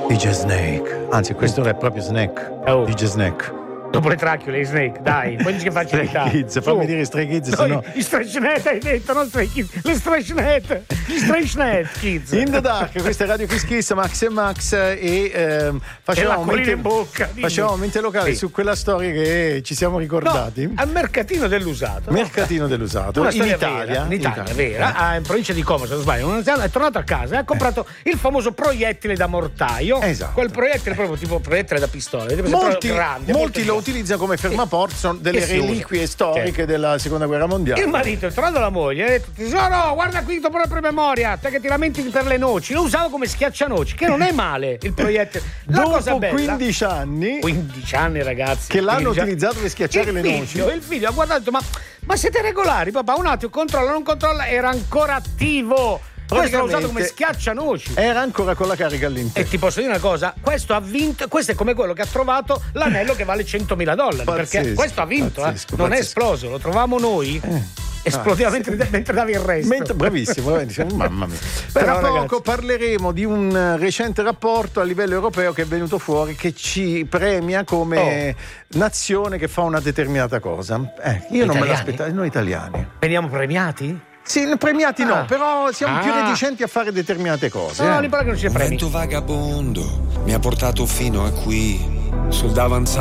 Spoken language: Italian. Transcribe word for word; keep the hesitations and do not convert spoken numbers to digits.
D J Snake. Anzi, questo è proprio Snake. Oh. D J Snake. Dopo le tracchiole, Snake, dai, poi dici che facilità. Stray Kids, fammi dire Stray Kids, se no. Gli Stray hai detto, non Stray Kids, le Stray gli Stray Kids. In the Dark, questa è Radio Kiss Kiss, Max e Max e ehm, facevamo, mente, in bocca, facevamo mente locale sì. su quella storia che ci siamo ricordati. No, al mercatino dell'usato. Mercatino no? dell'usato, Una in Italia. vera, in Italia, in Italia. vera, ah, in provincia di Como, se non sbaglio, un anziano è tornato a casa e ha comprato eh. il famoso proiettile da mortaio. Esatto. Quel proiettile proprio tipo proiettile da pistola. Molti, grande, molti lo utilizzano come fermaporto, sono delle reliquie usa. storiche certo. della seconda guerra mondiale. Il marito, tornando alla moglie, ha detto: tesoro, guarda qui dopo la promemoria, te che ti lamenti per le noci. Lo usavo come schiaccianoci, che non è male il proiettile. La Dopo cosa bella, quindici anni, quindici anni ragazzi, che l'hanno quindici utilizzato per schiacciare le figlio, noci. Il figlio ha guardato e detto: ma, ma siete regolari, papà? Un attimo, controlla, non controlla, era ancora attivo. Questo l'ho usato come schiaccianoci. Era ancora con la carica all'interno. E ti posso dire una cosa: questo ha vinto. Questo è come quello che ha trovato l'anello che vale centomila dollari. Pazzesco, perché questo ha vinto, pazzesco, eh. non pazzesco. È esploso, lo trovavamo noi. Eh. Esplodeva ah, mentre, sì. mentre davi il resto. Mentre, bravissimo, bravissimo. Mamma mia. Tra poco ragazzi. parleremo di un recente rapporto a livello europeo che è venuto fuori, che ci premia come oh. nazione che fa una determinata cosa. Eh, io italiani? non me l'aspettavo, noi italiani. Veniamo premiati? Sì, premiati ah. no, però siamo ah. più reticenti a fare determinate cose. No, eh. l'importante è che non ci premi. Un vento vagabondo mi ha portato fino a qui, sul davanzale.